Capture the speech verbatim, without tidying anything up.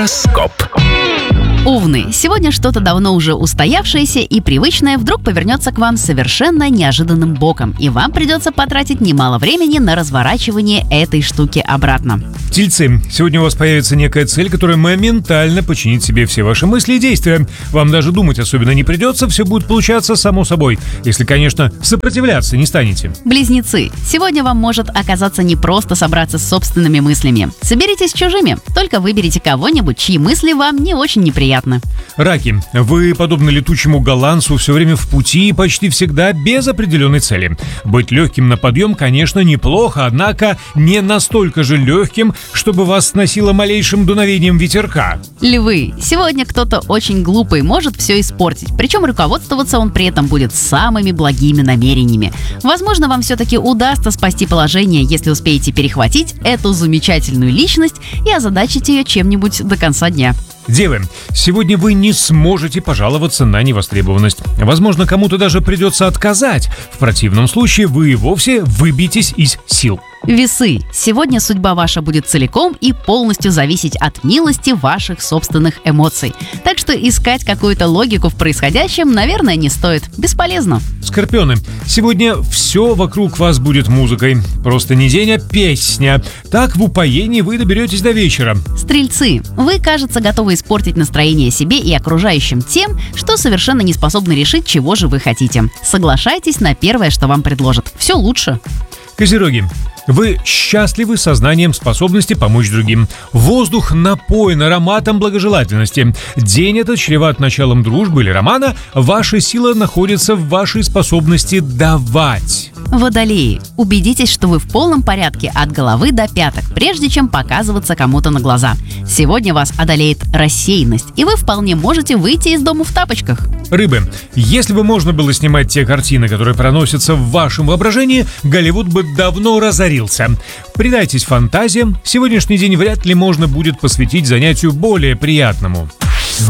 Гороскоп. Овны, сегодня что-то давно уже устоявшееся и привычное вдруг повернется к вам совершенно неожиданным боком, и вам придется потратить немало времени на разворачивание этой штуки обратно. Тельцы, сегодня у вас появится некая цель, которая моментально подчинит себе все ваши мысли и действия. Вам даже думать особенно не придется, все будет получаться само собой, если, конечно, сопротивляться не станете. Близнецы, сегодня вам может оказаться непросто собраться с собственными мыслями. Соберитесь с чужими, только выберите кого-нибудь, чьи мысли вам не очень неприятны. Раки, вы, подобно летучему голландцу, все время в пути и почти всегда без определенной цели. Быть легким на подъем, конечно, неплохо, однако не настолько же легким, чтобы вас сносило малейшим дуновением ветерка. Львы, сегодня кто-то очень глупый может все испортить, причем руководствоваться он при этом будет самыми благими намерениями. Возможно, вам все-таки удастся спасти положение, если успеете перехватить эту замечательную личность и озадачить ее чем-нибудь до конца дня. Девы, сегодня вы не сможете пожаловаться на невостребованность. Возможно, кому-то даже придется отказать. В противном случае вы и вовсе выбьетесь из сил. Весы, сегодня судьба ваша будет целиком и полностью зависеть от милости ваших собственных эмоций. Так что искать какую-то логику в происходящем, наверное, не стоит. Бесполезно. Скорпионы, сегодня все вокруг вас будет музыкой. Просто не день, а песня. Так в упоении вы доберетесь до вечера. Стрельцы, вы, кажется, готовы испортить настроение себе и окружающим тем, что совершенно не способны решить, чего же вы хотите. Соглашайтесь на первое, что вам предложат. Все лучше. Козероги, вы счастливы сознанием способности помочь другим. Воздух напоен ароматом благожелательности. День этот чреват началом дружбы или романа. Ваша сила находится в вашей способности давать. Водолеи, убедитесь, что вы в полном порядке от головы до пяток, прежде чем показываться кому-то на глаза. Сегодня вас одолеет рассеянность, и вы вполне можете выйти из дома в тапочках. Рыбы, если бы можно было снимать те картины, которые проносятся в вашем воображении, Голливуд бы давно разорился. Предайтесь фантазиям, сегодняшний день вряд ли можно будет посвятить занятию более приятному.